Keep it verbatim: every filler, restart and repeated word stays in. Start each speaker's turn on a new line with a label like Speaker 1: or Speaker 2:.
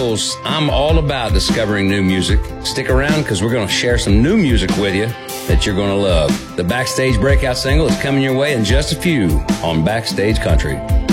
Speaker 1: I'm all about discovering new music. Stick around because we're going to share some new music with you that you're going to love. The Backstage Breakout single is coming your way in just a few on Backstage Country.